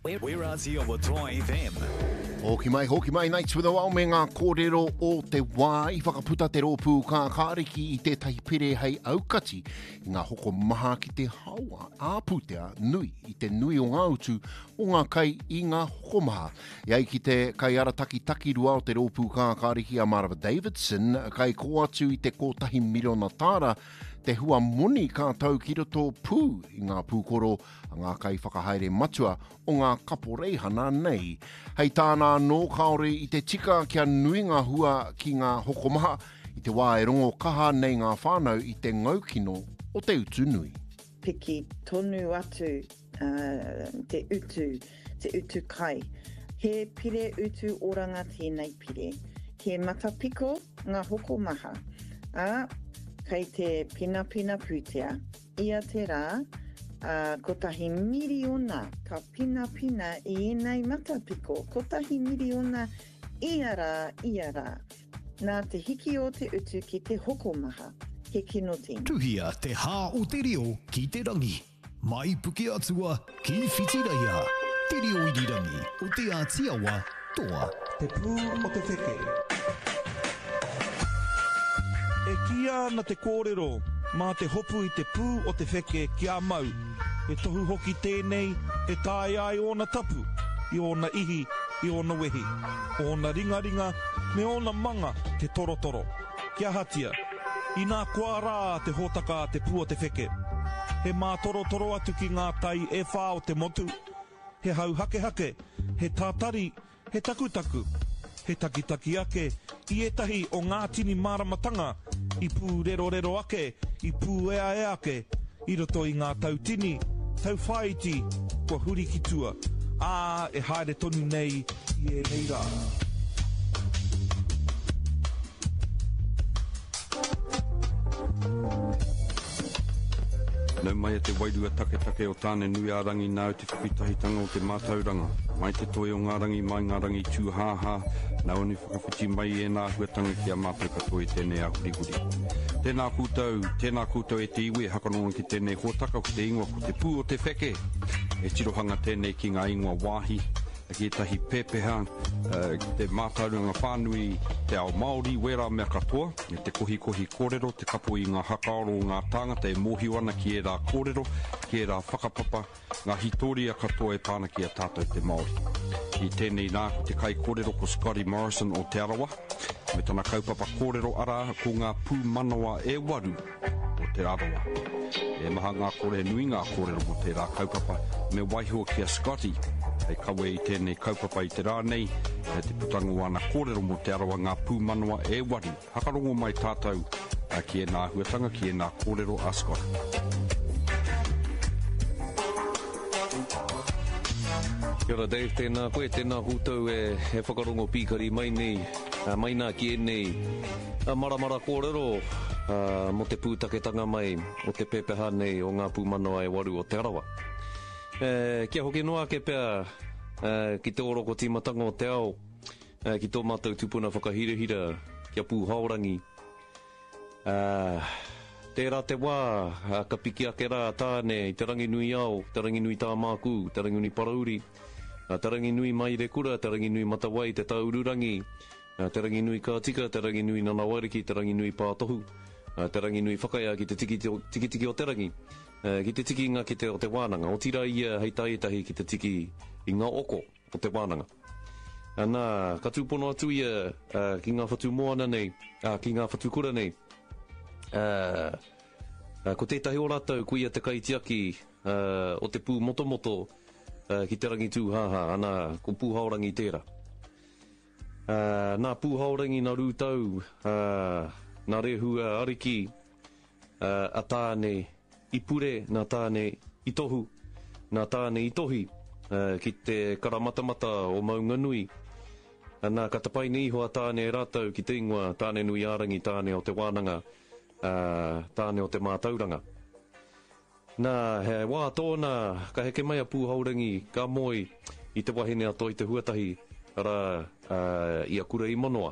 We're Aussie o Toa FM. Hoki mai, Nights with a Wow me ngā kōrero o te wā I whakaputa te rōpū kā kāriki I te taipere hei aukati I ngā hoko maha ki te haua āputea nui I te nui o ngā utu o ngā kai I ngā hoko maha. Iai ki te kai arataki rua o te rōpū kā kāriki a Marva Davidson, kai ko atu I te kotahi miliona tāra te hua moni kātau ki roto pū I ngā pūkoro a ngā kai whakahaere matua o ngā kapo reihana nei. Hei tāna nō kaore I te tika kia nui ngā hua ki ngā hokomaha I te wā e rongo kaha nei ngā whānau I te ngaukino o te utu nui. Piki tonu atu te utu kai. He pire utu oranga tēnei pire. He matapiko ngā hokomaha. Kei te pina pūtea, ia te rā, kotahi miriona ka pina I enei matapiko, kotahi miriona ia rā. Nā te hiki o te utu ki te hokomaha, he kino tēnei. Tuhia te hā o te reo ki te rangi. Mai puke atua ki whitiraia. Te reo I rangi o te ātiawa toa. Te pū o te wheke. E kia na te kōrero, mā te hopu I te pū o te wheke kia mau. E tohu hoki tēnei, e tāi ai ona tapu, I ona ihi, I ona wehi. Ona ringa, me ona manga te torotoro. Kia hatia, I nā kua rā te hōtaka te pū o te wheke. He mā torotoro atu ki ngā tai e whā o te motu. He hau hake, he tātari, he takutaku. He takitaki ake, I etahi o ngā tini māramatanga, I pū rero ake, I pū ea ake, I roto I ngā tautini, tau whaiti, kua huri ki tua. E haere tonu nei, I e nei rā. Nau mai e te wairua take o tāne nui a rangi nāu te whakitahitanga o te mātauranga. Mai te toe o ngā rangi mai ngā rangi tūhāhā, nau ni whakawhiti mai e nā huatanga ki a mātou katoa I tēnei a hurihuri. Tēnā koutou e te iwi e hakaronga ki tēnei hōtaka ko te ingoa ko te pū o te wheke. E tirohanga tēnei ki ngā ingoa wāhi, ki etahi pēpeha, te mātauranga whānui te ao Māori, wera mea katoa, e te kohi kōrero, te kapo I ngā hakaoro o ngā tāngata e mōhiwana ki e rā kōrero, ki e rā whakapapa, ngā hitori a katoa e pāna ki a tātou te Māori. I tēnei nā te kai kōrero ko Scotty Morrison o te arawa, me tana kaupapa kōrero ara ko ngā pū manawa e waru o te arawa. E maha ngā kore nui ngā kōrero mo te rā kaupapa, me waihua ki a Scotty, e kawe I tēnei kaupapa I te rā nei, e te putango ana kōrero mo te arawa ngā pū manawa e waru. Hakarongo mai tātou ki e nā huatanga, ki e nā kōrero a Scott. Kia ora Dave, tēnā koe, tēnā hūtau e whakarongo pīkari mai nei, mai nā ki e nei. Maramara kōrero mo te pūtaketanga mai o te pepeha nei o ngā pū manawa e waru o te arawa. Kia hoki noa ke pēr ki te oroko tīmatanga o te ao, ki tō mātou tupuna whakahirahira kia pū haorangi. Tērā te wā, ka piki ake rā tāne I te rangi nui ao, te rangi nui tā māku, te rangi nui parauri, te rangi nui mai rekura, te rangi nui matawai, te taururangi, te rangi nui kātika, te rangi nui nanawariki, te rangi nui pātohu, te rangi nui whakaia ki te tiki o te rangi. Ki te tiki ngā ki te o te wānanga, o tira ia hei tahi ki te tiki I ngā oko o te wānanga. Nā, ka tūpono atu ia ki ngā whatu moana nei, ki ngā whatu kura nei. Ko tētahi o rātou kuia te kaitiaki o te pū motomoto ki te rangi tūhāhā, ana ko pūhaorangi tērā. Nā pūhaorangi nā rūtau, nā rehua ariki, a tāne I pure, nā tāne I tohu, nā tāne I tohi, ki te karamatamata o maunganui. Nā katapai ni iho a tāne rātau ki te ingoa, tāne nui ārangi, tāne o te wānanga, tāne o te mātauranga. Nā he wā tōna, ka heke mai a pūhaurangi, ka moi I te wahine ato I te huatahi, ara I a kura I monoa.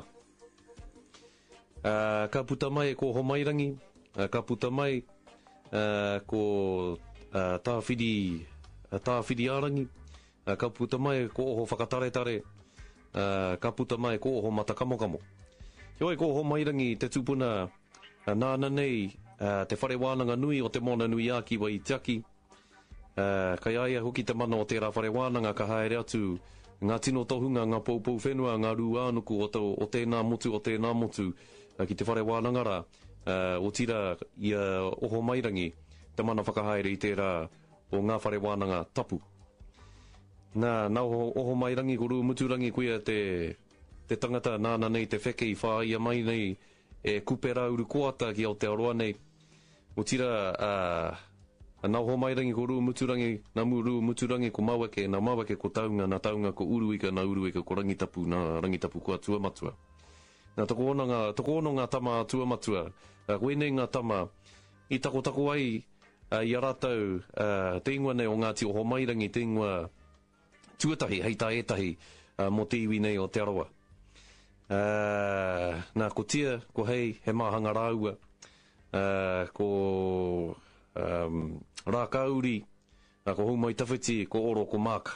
Ka puta mai ko homairangi, ka puta mai ko tāwhiri ārangi, ka puta mai ko oho whakatare-tare, ka puta mai ko oho mata kamo-kamo. Hioi ko oho mairangi te tupuna nāna nei te whare wānanga nui o te mona nui a ki wai tiaki. Kai aia hoki te mana o tērā whare wānanga ka haere atu ngā tino tohunga, ngā poupou whenua, ngā rūānuku o tēnā motu, ki te whare wānanga rā, o tira i oho mairangi te mana whakahaere i tērā o ngā whare wānanga tapu. Nā oho mairangi ko rū muturangi kuia te tangata nāna nei te wheke i whāia mai nei e kupera uru koata ki Aotearoa nei. O tira nā oho mairangi ko rū muturangi, nā rū muturangi ko mawake, nā mawake ko taunga, nā taunga ko uruika, nā uruika ko rangitapu, nā rangitapu ko atua matua. Nā toko ono ngā tama atua matua, koe nei ngā tama i tako ai i a rātau te ingoa nei o Ngāti Oho Mairangi, te ingoa tuatahi, hei tā etahi mō te iwi nei o te aroa. Nā ko tia, ko hei, he mahanga rāua, ko rākauri, ko humai tawhiti, ko oro, ko māka.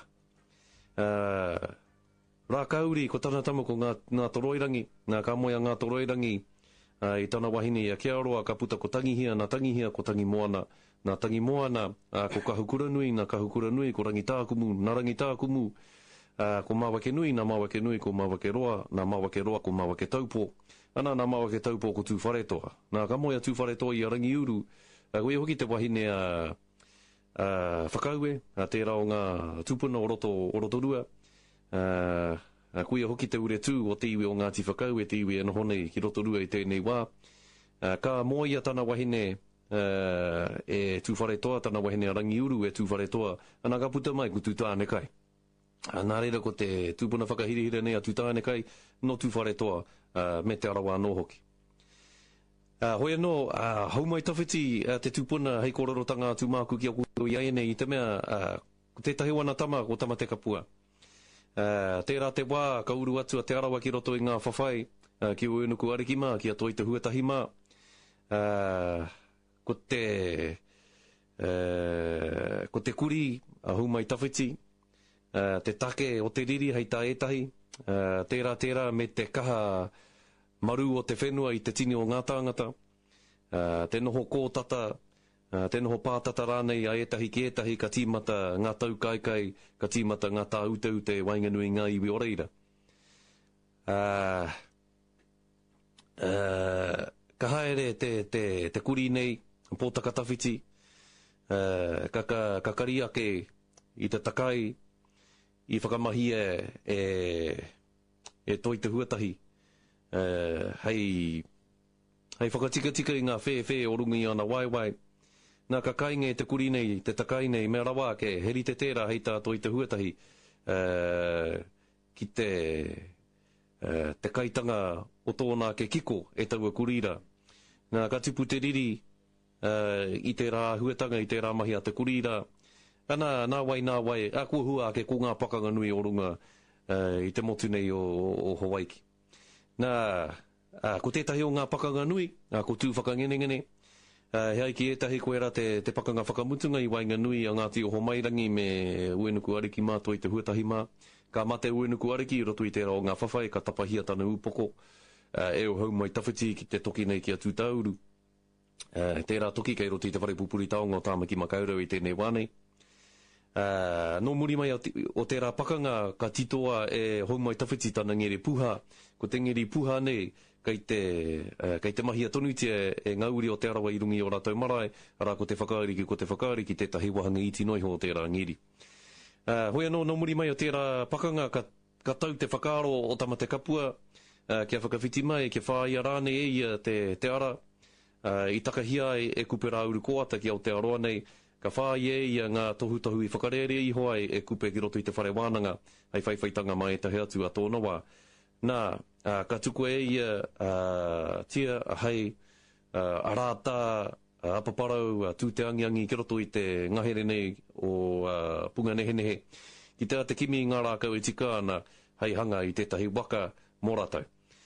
Rākauri, ko tāna tama ko ngā toroirangi, ngā kamoia ngā toroirangi, i tāna wahine i a kia aroa, ka puta ko tangihia, nā tangihia ko tangi moana, nā tangi moana, ko kahukura nui, nā kahukura nui, ko rangitākumu, nā rangitākumu, ko mawake nui, nā mawake nui, ko mawake roa, nā mawake roa, ko mawake taupo, ana nā mawake taupo ko tūwharetoa. Nā kamoia tūwharetoa i a rangi uru, koe hoki te wahine whakaue, tērā o ngā tūpuna o rotorua, kuia hoki te ure tū o te iwi o Ngāti Whakaue, te iwi e noho nei ki rotorua i tēnei wā. Ka moia tana wahine e tūwharetoa, tana wahine a rangi uru e tūwharetoa, ana ka puta mai ku tūtāne kai. Nā reira ko te tūpuna whakahirihira nei a tūtāne kai, no tūwharetoa me te arawa anō hoki. Hoi anō, haumai tawhiti te tūpuna hei kororotanga tūmāku ki a kuro i aene i te mea, te tahi wana tama ko tama te kapua. Tērā te wā, ka uru atu a te arawa ki roto i ngā whawhai, ki o unuku ariki mā, ki a toi te huatahi mā. Ko te kuri, a humai tawhiti, te take o te riri hei tā etahi, tērā me te kaha maru o te whenua i te tini o ngā tāngata, te noho kōtata, te noho pātata rānei a etahi ki etahi, ka tīmata ngā tau kaikai, ka tīmata ngā tā ute wainganui ngā iwi o reira. Ka haere te kuri nei, pōtaka tawhiti, ka kariake i te takai, i whakamahi e toi te huatahi, hei whakatika i ngā whē o rungi ana waiwai, nā ka kainge te kuri nei, te takai nei, mea rawa ke heri te tērā hei tā toi te huatahi ki te kaitanga o tōna ke kiko e taua kurira. Nā ka tupu te riri i te rā huatanga, i te rā mahi a te kurira. Nā wai, a kua hua ke ko ngā pakanga nui o runga i te motu nei o Hawaii. Ko tētahi o ngā pakanga nui, ko tū whakangenengene, hei ki etahi koe rā te pakanga whakamutunga i Wainganui a Ngāti Oho Mairangi me uenuku ariki mā toi te huatahi mā. Ka mate uenuku ariki i roto i tērā o ngā whawhai, ka tapahia tana upoko, e o hau mai tawhiti ki te toki nei ki a tūtauru. Tērā toki kei roto i te whare pupuri taonga o tāmaki makaurau i tēnei wānei. No muri mai o tērā pakanga ka titoa e hau mai tawhiti tana ngeri puha, ko te ngeri puha nei, kei te mahi atonutia e ngauri o te arawa i rungi o rātou marae, arā ko te whakaariki, tētahi wahanga iti noiho o tērā ngiri. Hoi anō, no muri mai o tērā pakanga ka tau te whakaaro o tama te kapua, kia whakawhiti mai, kia whāia rāne e ia te ara, i takahia e kupera uru koata ki Aotearoa nei, ka whāia e ia ngā tohu i whakarere i hoai e kupe ki roto i te whare wānanga, hei whaiwhaitanga mai e tahi atu a tōna wā. Nā, ka tuku e ia tia hei arātā apaparau tū te angiangi ki roto i te ngahere nei o punga nehenehe. Ki te kimi ngā rākau e tika ana hei hanga i tētahi waka moratau.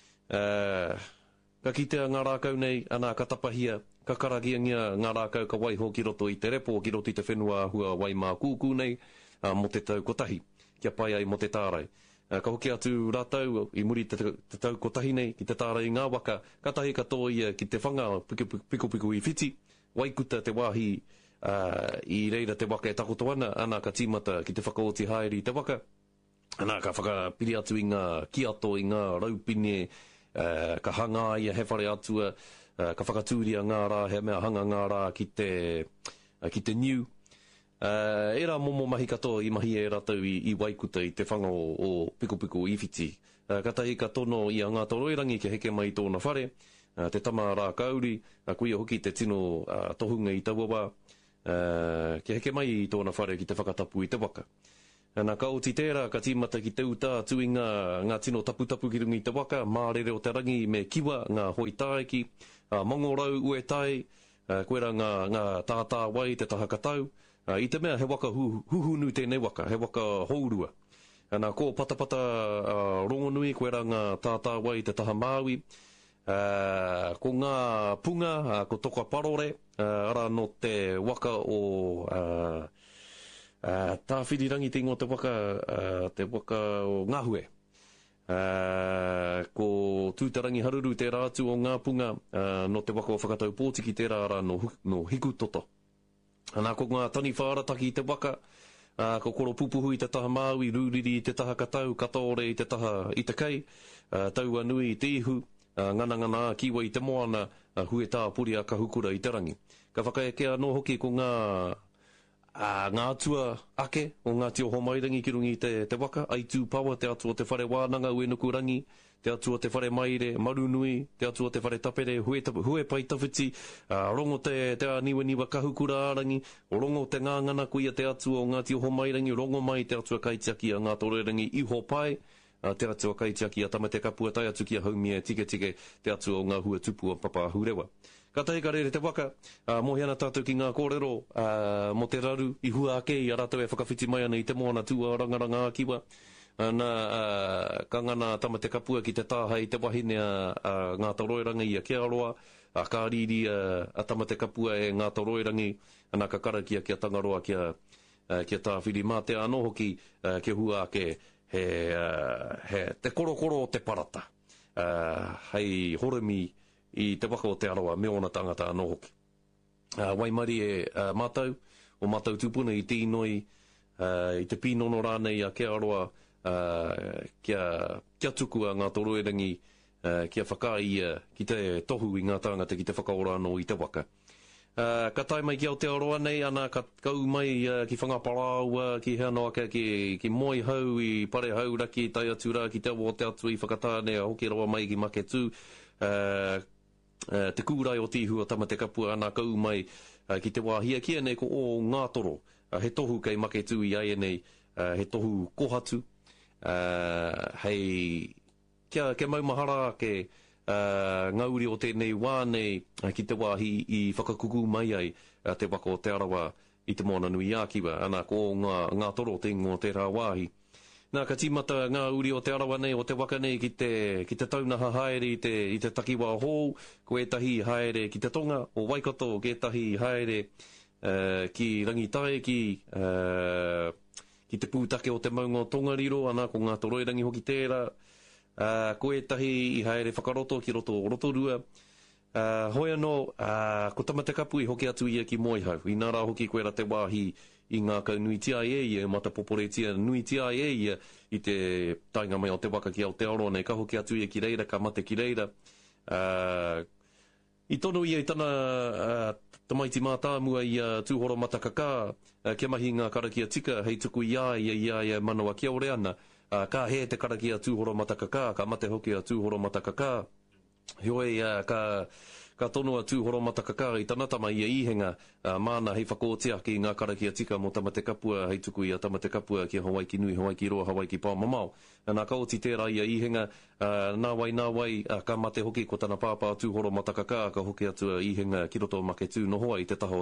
Ka kitea ngā rākau nei, ana ka tapahia, ka karagiangia ngā rākau ka waiho ki roto i te repo, ki roto i te whenua hua wai mā kūkū nei, mo te tau kotahi. kia pai ai mo te tārai. Ka hoki atu rātau, i muri te tau kotahi nei, ki te tārai ngā waka, katahi katoa ia ki te whanga piko i whiti, waikuta te wāhi i reira te waka e takoto ana ka tīmata ki te whakaoti haere i te waka, ana ka whakapiri atu i ngā kiato, i ngā raupine, ka hanga ia he whare atua, ka whakatūria ngā rā, he mea hanga ngā rā ki te niu. Era momo mahi katoa i mahi e ratau i waikuta i te whanga o piko i whiti. Katahi ka tono i a ngā toroirangi ke heke mai tōna whare, te tama rā kauri, kuia hoki te tino tohunga i taua ke heke mai i tōna whare ki te whakatapu i te waka. Nā ka oti tērā, ka tīmata ki teu tā tui ngā tino tapu ki rungi i te waka, mārere o te rangi me kiwa, ngā hoi tāeki, mongorau ue tai, koera ngā tātā wai te taha katau, i te mea he waka huhunu tēnei waka, he waka hourua. Nā ko patapata rongonui, koera ngā tātā wai te taha māui, ko ngā punga, ko toka parore, ara no te waka o tāwhirirangi te ingo te waka o ngāhue. Ko tūtarangi haruru te rātu o ngā punga, no te waka o whakatau pōtiki tērā ara no hiku toto. Nā ko ngā tani whārataki i te waka, ko koro pupuhu i te taha māui, rūriri i te taha katau, kataore i te taha i te kei, taua nui i te ihu, ngana kiwa i te moana, hue tā puri a ka hukura i te rangi. Ka whakaekea no hoki ko ngā atua ake o ngā tio homairangi ki rungi te waka, aitu pawa te atua te whare wānanga uenuku rangi, te atua te whare maire, marunui, te atua te whare tapere, hue pai tawhiti, rongo te aniwa kahukura ārangi, rongo te ngāngana kuia te atua o ngā tio homairangi, rongo mai te atua kaitiaki a ngā toroirangi iho pai, te atua kaitiaki a tamate kapua tai atu ki a haumia tike te atua o ngā hua tupua papa hurewa. Ka tahi ka rere te waka, mohi ana tātou ki ngā kōrero, mo te raru, i hua ake, i a rātou e whakawhiti mai ana i te moana tū a rangaranga a kiwa. Ka ngana tamate kapua ki te tāhai te wahine a ngā toroiranga i a Kearoa, ka riri a tamate kapua e ngā toroirangi, ana ka karakia ki a Tangaroa ki a Tāwhiri. Mā te anō hoki ke hua ake he te korokoro o te parata, hei horemi i te waka o te aroa, me ona tangata anō hoki. Waimari e mātau, o mātau tupuna i tīnoi, i te pīnono rānei a kia aroa, kia tuku a ngā toroirangi, kia whakaia ki te tohu i ngā tangata ki te whakaorano i te waka. Ka tai mai ki Aotearoa nei, ana ka kau mai ki whangaparau, ki heano ake, ki moi hau i pare hau raki, tai atu rā ki te awa o te atu i whakatāne, a hoki roa mai ki make tū, te kūrai o tīhu o tamate kapua, ana kau mai ki te wāhia kia nei ko o ngā toro, he tohu kei make tū i ai nei, he tohu kohatu, hei kia maumahara ke ngauri o tēnei wānei ki te wāhi i whakakuku mai ai te waka o te arawa i te moana nui ākiwa, ana ko ngā toro te ingo te rā wāhi. Nā ka tīmata ngā uri o te arawa nei, o te waka nei ki te taunaha haere i te takiwā hou, ko etahi haere ki te tonga, o Waikato ke etahi haere ki Rangitae ki te pūtake o te maunga o Tongariro, ana ko ngā toroirangi hoki tērā, ko etahi i haere whakaroto ki roto o Rotorua, hoi anō, ko tamate kapu i hoki atu ia ki Moihau, i nā rā hoki koera te wāhi i ngā kau nui tia e mata poporetia nui tia e i te tainga mai o te waka ki Aotearoa nei, ka hoki atu ia ki reira, ka mate ki reira. I tono ia i tana tamaiti mātāmua i tūhoro matakaka, kia mahi ngā karakia tika, hei tuku ia manawa kia ore ana, ka he te karakia tūhoro matakaka, ka mate hoki a tūhoro matakaka, hioi ka tonua tūhoro matakaka i tanatama i a ihenga, mana hei whakootia ki ngā karakia tika mo tamate kapua, hei tuku i a tamate kapua ki Hawaii ki nui, Hawaii ki roa, Hawaii ki pāmamau. Nā kaoti tērā i a ihenga, nā wai, ka mate hoki ko tana pāpā tūhoro matakaka, ka hoki atua ihenga ki roto make tū nohoa i te taha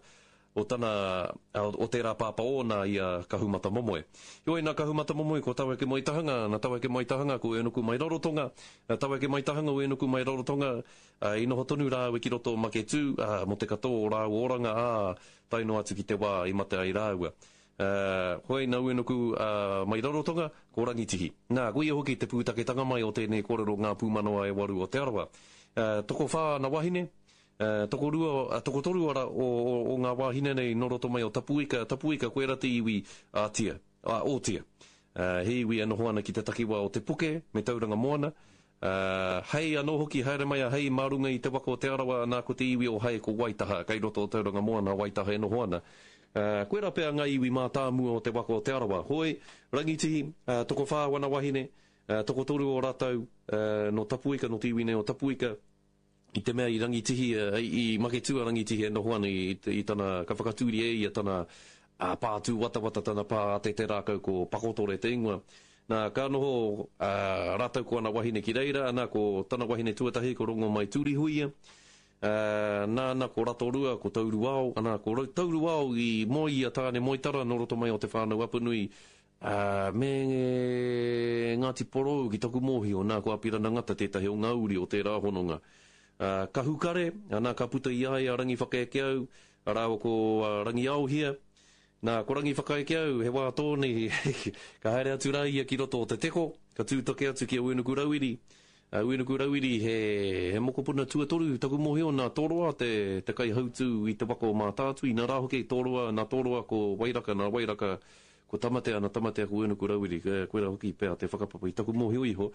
o tērā pāpā ona i a kahumata momoe. Ioi nā kahumata momoe ko taua ke mai tahanga, nā taua ke mai tahanga ko enuku mai rarotonga, taua ke mai tahanga o enuku mai rarotonga, i noho tonu rāwe ki roto make tū, mo te katoa o rāu oranga, taino atu ki te wā i mate ai rāua. hoi nau enuku mai rarotonga, ko rangitihi. Nā, koe hoki te pūtaketanga mai o tēnei kōrero ngā pūmanoa e waru o te arawa. Toko whā na wahine, toko toru ara o ngā wahine nei noroto mai o tapuika koe rati iwi o tia. He iwi anoho ana ki te takiwa o te puke, me tauranga moana. Hei anō hoki haere mai a hei marunga i te wako o te arawa, nā ko te iwi o hei ko Waitaha, kai roto o tauranga moana, Waitaha e noho ana. Koe rapea ngā iwi mā tāmua o te wako o te arawa. Hoi, rangitihi, toko whā wana wahine, toko toru o ratau, no tapuika, no te iwi nei o tapuika, i te mea i rangitihi, i maketua rangitihi e noho ana i tana ka whakatūri e i a tana pātū watawata tana pā te rākau ko pakotore te ingoa. Nā, ka noho rātau ko ana wahine ki reira, nā ko tana wahine tuatahi ko rongo mai tūri huia, nā ko ratorua, ko tauru ao, nā ko tauru ao i moi a tāne moitara, no roto mai o te whānau apanui, me Ngāti Porou ki taku mōhio, nā ko apirana ngata tētahi o ngauri o te rāhononga. Ka hukare, nā ka puta i ai a rangi whakaekeau, rāo ko rangi ao hia, nā ko rangi whakaekeau, he wā tōne, ka haere atu rai ki roto o te teko, ka tūtoke atu ki a Uenuku Rauiri. Uenuku Rauiri he mokopuna tuatoru, taku mōhio nā tōroa, te kai hautu i te wako mā tātu, i nā rāhoke tōroa, nā tōroa ko Wairaka, nā Wairaka, ko tamatea, nā tamatea ko Uenuku Rauiri, koe rā hoki pēr te whakapapa i taku mōhio iho.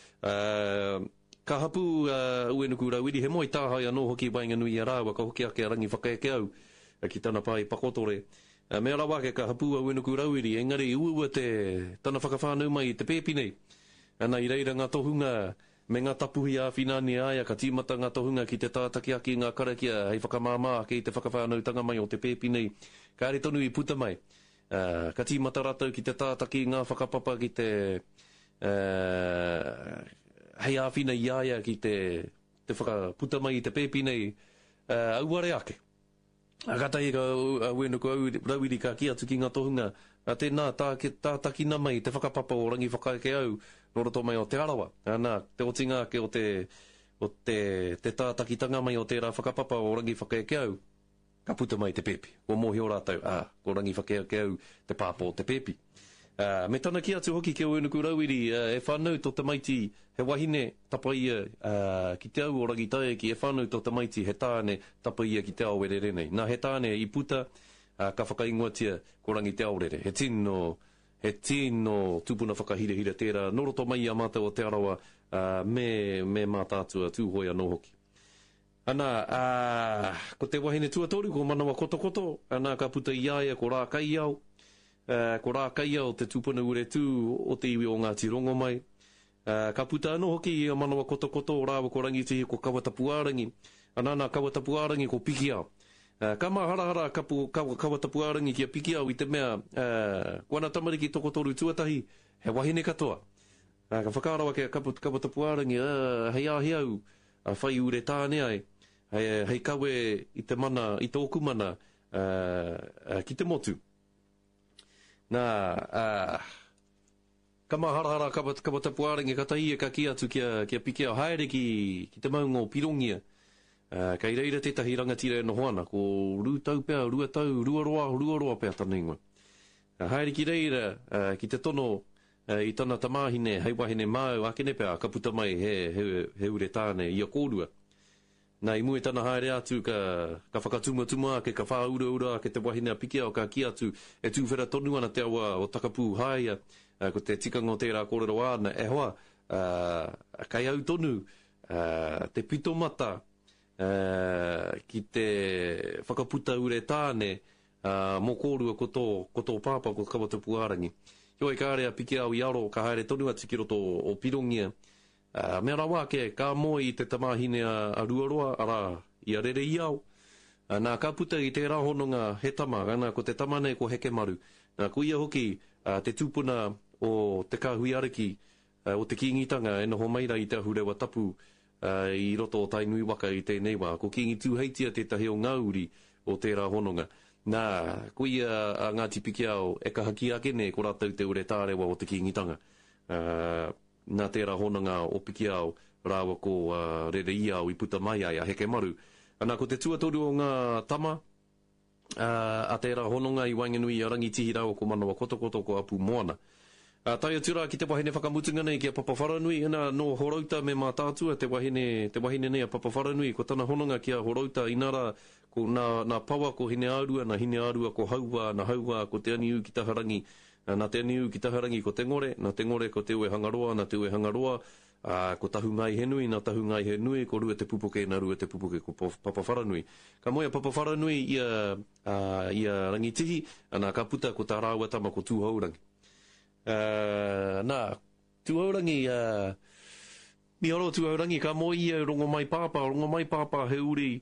Ka hapu Uenuku Rauiri, he moi tāhai anō hoki Wainganui a rāua, ka hoki ake a rangi whakaekeau, ki tana pai pakotore. Mea rawa ke ka hapu Uenuku Rauiri, engari uua te tana whakawhānau mai i te pēpinei. Ana i reira ngā tohunga, me ngā tapuhi a whinani aia, ka tīmata ngā tohunga ki te tātaki aki ngā karakia, hei whakamāmā ki te whakawhānau tanga mai o te pēpinei. Ka are tonu i puta mai. Ka tīmata rātau ki te tātaki ngā whakapapa ki te hei a whina i aia ki te whakaputa mai i te pēpinei auare ake. Akatai ka Uenuku Rauiri ka ki atu ki ngā tohunga, tēnā tātakina mai te whakapapa o rangi whakaekeau, no roto mai o te arawa. Nā, te otinga ke o te tātakitanga mai o te rā whakapapa o rangi whakaekeau, ka puta mai te pepi. Ko mōhi o rātau, ko rangi whakaekeau te pāpō te pepi. Me tana ki atu hoki ke Uenuku Rauiri, e whānau tō te maiti he wahine tapaia ki te au o rangi taeki, e whānau tō te maiti he tāne tapaia ki te ao rere nei. Nā he tāne i puta, ka whakaingoatia ko rangi te ao rere. He tino tupuna whakahirehira tērā, noroto mai a mātou o te arawa, me mātātua tūhoia no hoki. Ana, ko te wahine tuatoru, ko manawa koto, ana ka puta i aia ko rā kai au, ko rā kai au te tupuna ure tū o te iwi o Ngāti Rongo mai. Ka puta anō hoki i a manawa koto, rāwa ko rangitihi ko Kawatapuārangi, anana Kawatapuārangi ko Pikiao. Ka maharahara Kawatapuārangi ki a Pikiao i te mea, wana tamariki toko toru tuatahi, he wahine katoa. Ka whakaarawa ke Kawatapuārangi, hei ahi au, whai ure tāne ai, hei kawe i te mana, i te okumana, ki te motu. Nā, ka maharahara Kawatapuārangi katahi e ka ki atu ki a Pikiao, haere ki te maunga o Pirongia. Kei reira tētahi rangatira e nohoana, ko rūtau pēr, ruaroa pēr tana ingoa. Haere ki reira, ki te tono i tana tamāhine, hei wahine māu, akene pēr, ka puta mai he ure tāne i a kōrua. Nā i mue tana haere atu ka whakatuma ake, ka whāura ake te wahine a Pikiao, ka ki atu e tūwhera tonu ana te awa o Takapū haia, ko te tikanga o tērā kōrero ana, e hoa, kai au tonu, te pitomata, ki te whakaputa ure tāne, mō kōrua ko tō pāpa ko Kawatapuārangi. Hoi ka area Pikiao i aro, ka haere tonu atu ki roto o Pirongia. Mea rawa ke, ka moe i te tamāhine a Ruaroa, ara i a rere i au. Nā ka puta i te rāhononga he tama, ana ko te tama nei ko heke maru. Nā ko ia hoki te tūpuna o te kāhui ariki, o te kingitanga, e noho maira i te ahurewa tapu, i roto o tainui waka i tēnei wā. Ko kingi tūheitia tētahi o ngauri o tērā hononga. Nā, ko ia a Ngāti Pikiao e ka haki ake ne ko rātau te ure tārewa o te kingitanga. Nā tērā hononga o Pikiao rāwa ko rere iau i puta mai ai a heke maru. Ana ko te tuatoru o ngā tama, a tērā hononga I Wainganui a rangitihi rau ko manawa kotokoto ko apu moana. Tai atura ki te wahine whakamutunga nei ki a Papa Wharanui, ina no horauta me mā tātua te wahine nei a Papa Wharanui, ko tana hononga ki a horauta inara ko nā pawa ko hine ārua, na hine ārua ko haua, na haua ko te aniu ki taharangi, na te aniu ki taharangi ko te ngore, na te ngore ko te ue hangaroa, na te ue hangaroa, ko tahu ngai he nui, na tahu ngai he nui, ko rua te pupuke, na rua te pupuke ko Papa Wharanui. Ka moia Papa Wharanui ia rangitihi, ana ka puta ko tā rāua tama ko tūhaurangi. Nā, tūhaurangi, mi aro tūhaurangi, ka mo ia rongo mai pāpā he uri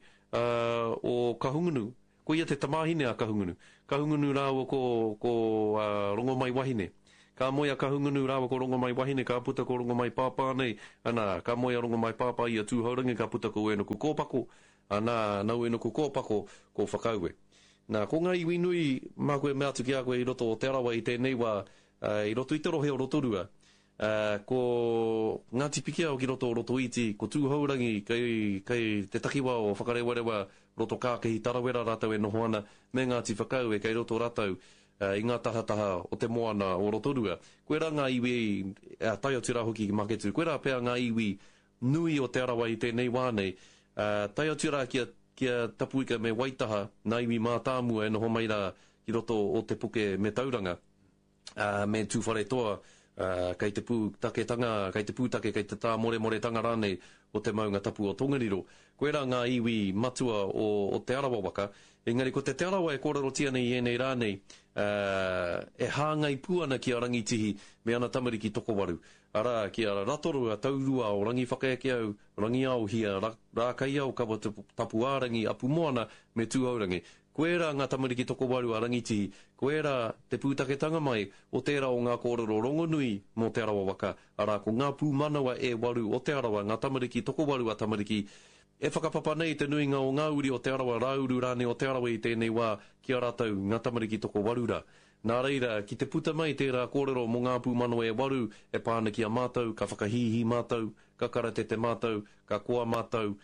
o kahungunu, ko ia te tamahine a kahungunu. Kahungunu rāua ko rongo mai wahine. Ka moia kahungunu rāua ko rongo mai wahine, ka puta ko rongo mai pāpā nei, ana, ka moia rongo mai pāpā ia tūhaurangi, ka puta ko enoku kōpako, ana, nau enoku kōpako ko whakaue. Nā, ko ngā iwi nui, mā koe mea tuki a koe I roto o te arawa I tēnei wā, I roto I te rohe o rotorua, ko Ngāti Piki au ki roto o roto iti, ko tūhaurangi kei te takiwa o whakarewarewa roto kākehi tarawera rātau noho ana, me Ngāti Whakaue kei roto rātau, I ngā tahataha o te moana o rotorua. Koe rā ngā iwi, tai o tira hoki ki maketu, koe rā pēr ngā iwi nui o te arawa I tēnei wānei, tai o tira kia tapuika me waitaha, nā iwi mātāmua noho mai rā ki roto o te puke me tauranga, me tūwhare toa, kei te pūtaketanga, kei te pūtake, kei te tā more tanga rānei o te maunga tapu o Tongariro. Koe rā ngā iwi matua o te arawa waka, engari ko te arawa e kōrero tia nei enei rānei, e hāngai puana ki a rangitihi me ana tamariki tokowaru. Ara ki a ratoru a taurua o rangi whakaeke au, rangi au hia, rākai au kawa tapu ārangi apu moana me tūaurangi. Koe rā ngā tamariki tokowaru a rangitihi, koe rā te pūtaketanga mai o tērā o ngā kōrero rongonui mō te arawa waka, ara ko ngā pū manawa e waru o te arawa, ngā tamariki tokowaru a tamariki, e whakapapa nei te nuinga o ngā uri o te arawa, rāuru rāne o te arawa I tēnei wā ki a rātau ngā tamariki tokowaru rā. Nā reira, ki te puta mai tērā kōrero mō ngā pū manawa e waru, e pāna ki a mātou, ka whakahihi mātou, ka karate te mātou, ka koa mātou,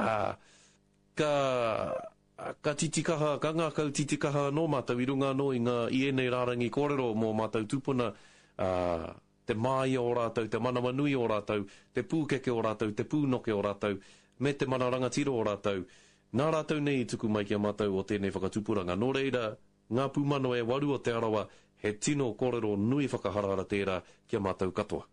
ka titikaha, ka ngā kau titikaha no mātou I runga no I ngā I enei rārangi kōrero mō mātou tūpuna, te mai o rātou, te manawa nui o rātou, te pūkeke o rātou, te pūnoke o rātou, me te mana rangatiro o rātou. Nā rātou nei I tuku mai ki a mātou o tēnei whakatupuranga. Nō reira, ngā pūmano e waru o te arawa, he tino kōrero nui whakaharara tērā ki a mātou katoa.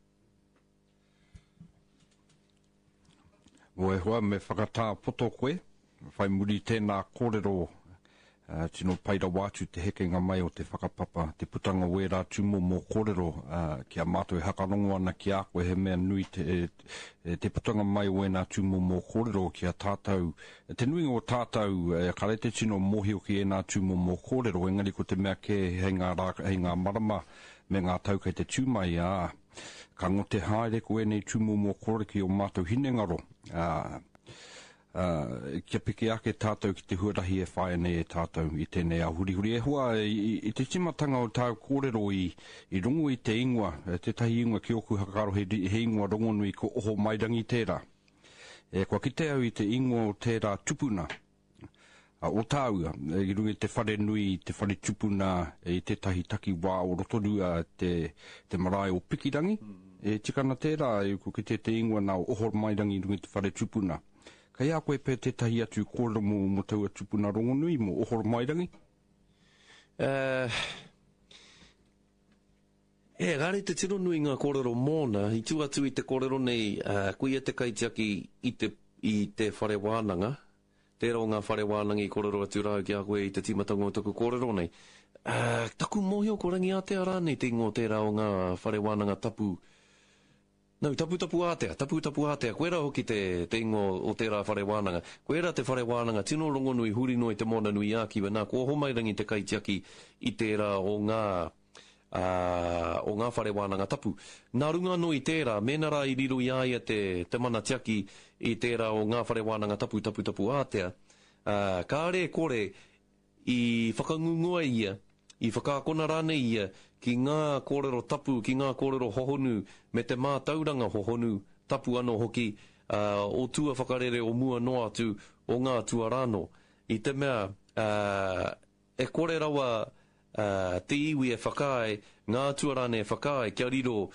Oe hoa me whakatā poto koe, whai muri tēnā kōrero tino paira wātu te hekenga mai o te whakapapa, te putanga wērā tumo mō kōrero ki a mātou e hakarongo ana ki a koe he mea nui te putanga mai o ēnā tumo mō kōrero ki a tātou. Te nui o tātou ka rete tino mohi o ki ēnā tumo mō kōrero, engari ko te mea ke hei ngā marama me ngā tau kei te tūmai ka ngote haere ko ēnei tumo mō kōrero ki o mātou hinengaro. Kia piki ake tātou ki te huarahi e whae nei e tātou I tēnei a hurihuri. E hua, I te timatanga o tāu kōrero I rongo I te ingoa, te tahi ingoa ki oku hakaro he ingoa rongonui ko oho mairangi tērā. Kua kite au I te ingoa o tērā tupuna, o tāua, I rungi te whare nui, te whare tupuna I te tahi taki wā o rotorua te marae o pikirangi. Tikana tērā, ko kite te ingoa nā oho mairangi I rungi te whare tupuna. Kai a koe pē te tahi atu kōrero mō taua tupuna rongonui mō ohoro mairangi? Gare te tiro nui ngā kōrero mōna, I tū atu I te kōrero nei, kuia te kaitiaki I te whare wānanga, tērā o ngā whare wānangi kōrero atu rau ki a koe I te timatanga o taku kōrero nei. Taku mohio ko rangi a te ara nei te ingo tērā o ngā whare wānanga tapu, Nau, tapu ātea, koe rā hoki te ingo o tērā whare wānanga. Koe rā te whare wānanga, tino rongonui, huri noi te mona nui ākiwa, nā ko homairangi te kaitiaki I tērā o ngā whare wānanga tapu. Nā runga noi tērā, mena rā I riro I aia te mana tiaki I tērā o ngā whare wānanga tapu ātea. Ka are kore I whakangungua ia, I whakaakona rāne ia, ki ngā kōrero tapu, ki ngā kōrero hohonu, me te mātauranga hohonu, tapu ano hoki, o tua whakarere o mua no atu, o ngā tuarano. I te mea, e kore rawa te iwi e whakae, ngā tuarane e whakae, kia riro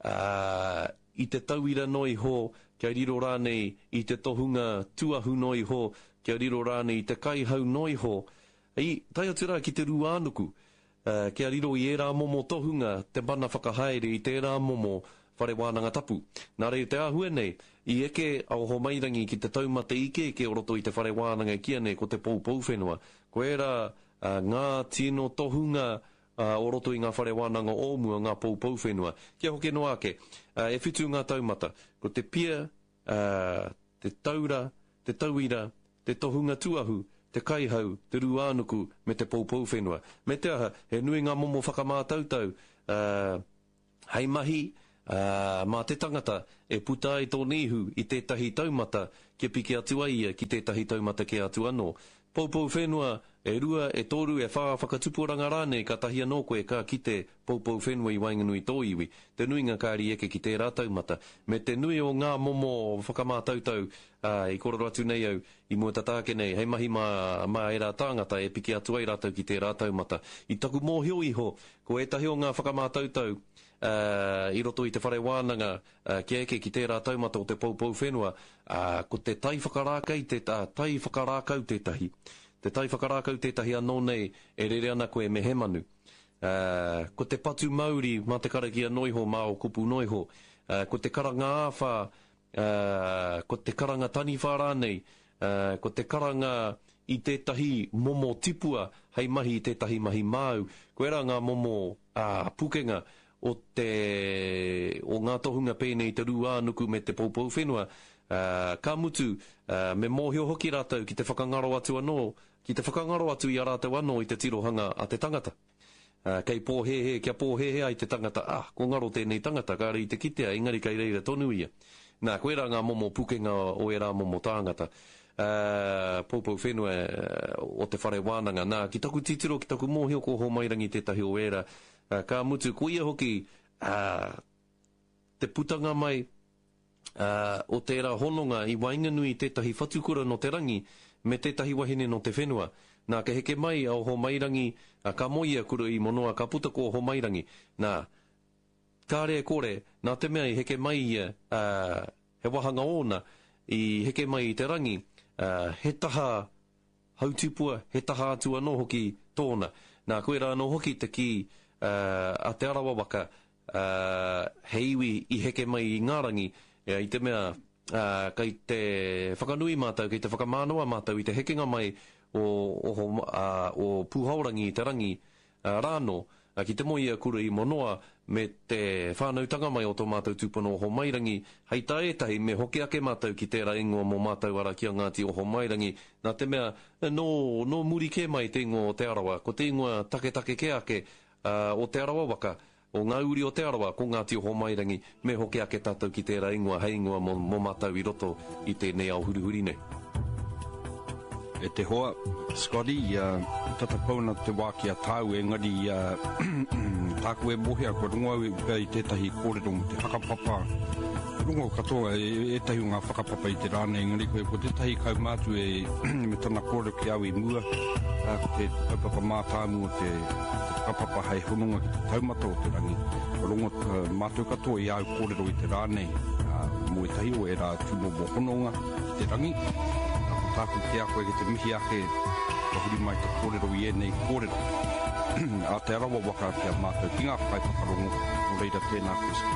i te tauira noi ho, kia riro rānei i te tohunga tuahu noi ho, kia riro rānei i te kaihau noi ho. Tai atu rā ki te ruānuku, kia riro i e rā momo tohunga, te mana whakahaere i te rā momo whare wānanga tapu. Nā rei te ahue nei, i eke au ho mairangi ki te taumata ike ke oroto i te whare wānanga kia nei ko te poupou whenua. Ko e rā ngā tino tohunga oroto i ngā whare wānanga ōmua ngā poupou whenua. Kia hoke no ake, e whitu ngā taumata, ko te pia, te taura, te tauira, te tohunga tuahu, te kaihau, te ruānuku me te poupou whenua. Me te aha, he nui ngā momo whakamātautau, hei mahi, mā te tangata e puta ai tō nihu i tētahi taumata kia piki atua ia ki tētahi taumata kia atu anō. Poupou whenua e rua, e toru, e whakatuporanga rānei ka tahi anō koe ka ki te poupou whenua i Wainganui tō iwi. Te nui ngā kāri eke ki tērā taumata. Me te nui o ngā momo whakamātautau i kororo atu nei au i mua tatāke nei. Hei mahi mā e rā tāngata e piki atua i rātau ki tērā taumata. I taku mōhio iho, ko e tahi o ngā whakamātautau i roto i te whare wānanga kia eke ki tērā taumata o te poupou whenua, ko te tai whakarākau tētahi. Te tai whakarākau tētahi anō nei e rere ana koe me he manu. Ko te patu mauri mā te karakia noiho mā o kupu noiho. Ko te karanga āwha, ko te karanga tani whārānei, ko te karanga i tētahi momo tipua, hei mahi i tētahi mahi māu. Ko era ngā momo pukenga o ngā tohunga pēnei te ruānuku me te poupou whenua, ka mutu me mōhio hoki rātau ki te whakangaro atu anō, ki te whakangaro atu i a rātau anō i te tirohanga a te tangata. Kei pōhehe, kia pōhehe ai te tangata, ko ngaro tēnei tangata, kā rei te kitea, engari kei reira tonu ia. Nā, koe rā ngā momo pukenga o e rā momo tāngata. Poupou whenua o te whare wānanga. Nā, ki taku titiro, ki taku mōhio ko ho mairangi tētahi o era. Ka mutu, ko ia hoki te putanga mai o tērā hononga i Wainganui tētahi whatukura no te rangi me tētahi wahine no te whenua. Nā, ka heke mai au ho mairangi, ka moia kura i monoa, ka puta ko ho mairangi. Nā, kā rea kore, nā te mea i heke mai ia, he wahanga ona i heke mai i te rangi, he taha hautipua, he taha atu anō hoki tōna. Nā, koe rā anō hoki te ki a te arawa waka he iwi i heke mai i ngārangi i te mea kei te whakanui mātau, kei te whakamānoa mātau i te hekenga mai o pūhaurangi i te rangi rāno ki te moia kura i monoa me te whānautanga mai o tō mātau tūpono o ho mairangi hei taetahi me hoki ake mātau ki tērā ingoa mō mātau ara kia ngāti o ho mairangi. Nā te mea no muri ke mai te ingoa o te arawa, ko te ingoa take ke ake o te arawa waka, o ngā uri o te arawa, ko ngāti o ho mairangi, me hoki ake tātou ki tērā ingoa, hei ingoa mō mātau i roto i tēnei au hurihuri nei. E te hoa, Scotty, tatapauna te wākia tāu engari tāku e mohea kua rungau i tētahi kōrero mo te whakapapa. Rungau katoa e tahi o ngā whakapapa i te rāne engari ko tētahi kaumātu me tana kōrero ki au i mua. Ko te kaupapa mātāmu o te whakapapa hei hononga ki te taumata o te rangi. Rongo mātou katoa i au kōrero i te rāne. Mo e tahi o e rā tūmo mo hononga ki te rangi. Tāku te a koe ke te mihi ake ka huri mai te kōrero i enei kōrero. A te arawa waka kia mātou ki ngā whakai whakarongo o reira tēnā kuska.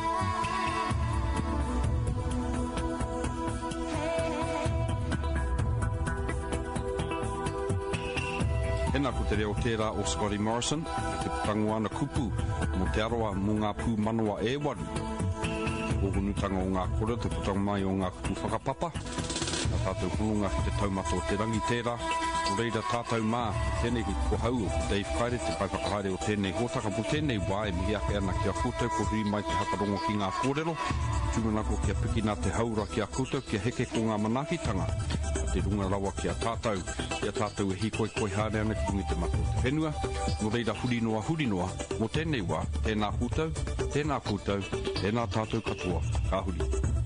Hena ko te reo tērā o Scotty Morrison, te putango ana kupu mo te aroa mo ngā pū manoa e waru. Te hohunutanga o ngā kore, te putango mai o ngā kupu whakapapa. Tātou hunga ki te taumata o te rangi tērā, o reira tātou mā, tēnei ki ko hau o Dave Kaire, te pai whakahaere o tēnei hōtaka, po tēnei wāe mihi ake ana ki a koutou, ko hui mai te hakarongo ki ngā kōrero, tūmanako ki a piki nā te haura ki a koutou, ki a heke ko ngā manakitanga, te runga rawa ki a tātou e hikoi haere ana ki rungi te mato te whenua, no reira hurinoa, mo tēnei wā, tēnā koutou, tēnā tātou katoa, ka huri.